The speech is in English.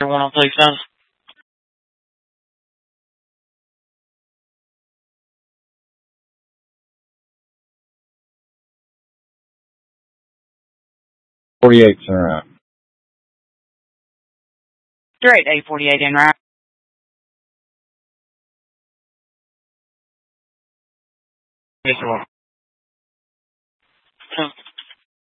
One on police status. 48, sir. Straight 848 in right. Yes, sir.